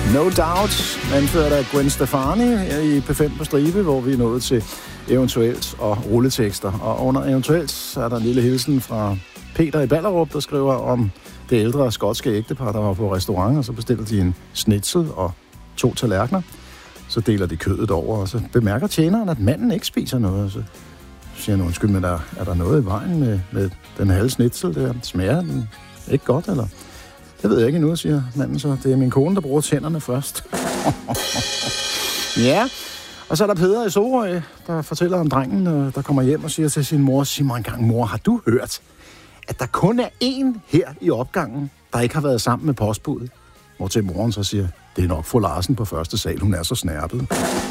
No Doubt, anført af Gwen Stefani i P5 på stribe, hvor vi er nået til eventuelt og rulletekster. Og under eventuelt er der en lille hilsen fra Peter i Ballerup, der skriver om det ældre skotske ægtepar, der var på restaurant, og så bestiller de en schnitzel og 2 tallerkener. Så deler de kødet over, og så bemærker tjeneren, at manden ikke spiser noget. Og så siger han, undskyld, men er der noget i vejen med den halve schnitzel der? Smager den ikke godt, eller? Det ved jeg ikke endnu, siger manden så. Det er min kone, der bruger tænderne først. Ja, og så er der Peder i Sorø, der fortæller om drengen, der kommer hjem og siger til sin mor, sig mig engang, mor, har du hørt, at der kun er én her i opgangen, der ikke har været sammen med postbudet? Hvortil moren så siger, det er nok fru Larsen på første sal, hun er så snærpet.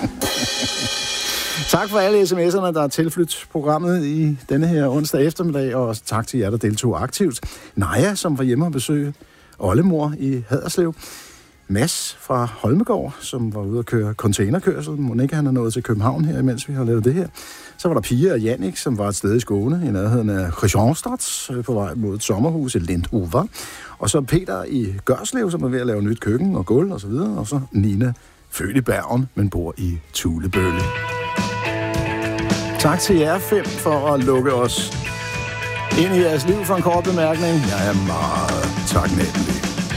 Tak for alle sms'erne, der har tilflyttet programmet i denne her onsdag eftermiddag, og også tak til jer, der deltog aktivt. Naja, som var hjemme og besøge oldemor i Haderslev. Mads fra Holmegård, som var ude at køre containerkørsel. Monika, han er nået til København her, mens vi har lavet det her. Så var der Pia og Jannik, som var et sted i Skåne, i nærheden af Christianstadt, på vej mod et sommerhus i Lindhuver. Og så Peter i Gørslev, som er ved at lave nyt køkken og gulv og så videre. Og så Nina, født i Bergen, men bor i Tulebølle. Tak til jer 5 for at lukke os ind i jeres liv for en kort bemærkning. Jeg er meget taknemmelig.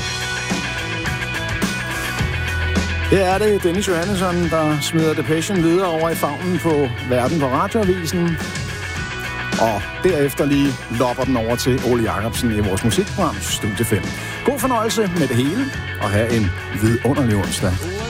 Her er det Dennis Johannesson, der smider Depression videre over i favnen på Verden på Radioavisen. Og derefter lige lopper den over til Ole Jacobsen i vores musikprogram Studie 5. God fornøjelse med det hele, og have en vidunderlig onsdag.